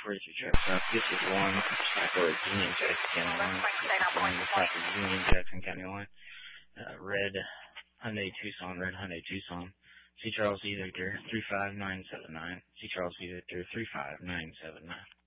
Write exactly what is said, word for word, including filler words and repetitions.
forty-three Trap South. This is one for Union Jackson County line. One to top of Union Jackson County line. Uh, red Hyundai Tucson, red Hyundai Tucson. C Charles E Victor three five nine seven nine. C Charles E Victor three five nine seven nine.